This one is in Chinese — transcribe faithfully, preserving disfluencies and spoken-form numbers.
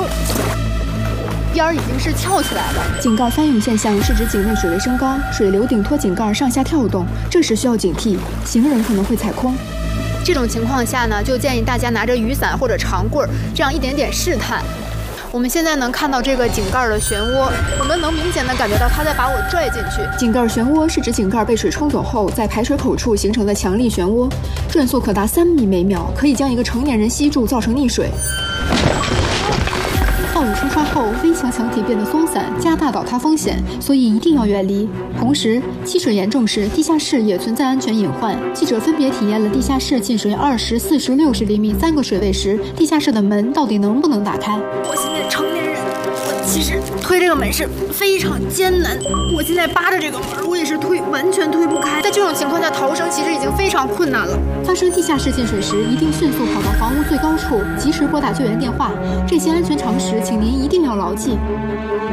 边儿已经是翘起来了。 井盖翻涌现象是指井内水位升高，水流顶托井盖上下跳动，这时需要警惕，行人可能会踩空。 这种情况下呢，就建议大家拿着雨伞或者长棍儿，这样一点点试探。我们现在能看到这个井盖的漩涡，我们能明显的感觉到它在把我拽进去。 井盖漩涡是指井盖被水冲走后，在排水口处形成的强力漩涡，转速可达三米每秒，可以将一个成年人吸住，造成溺水。暴雨冲刷后，危墙墙体变得松散，加大倒塌风险，所以一定要远离。同时，积水严重时，地下室也存在安全隐患。记者分别体验了地下室进水二十、四十、六十厘米三个水位时，地下室的门到底能不能打开？ 我现在成年人，我其实推这个门是非常艰难。我现在扒着这个门，我也是推完全推不开。在这种情况下，逃生其实已经非常困难了。 发生地下室进水时，一定迅速跑到房屋最高处，及时拨打救援电话。这些安全常识，请您一定要牢记。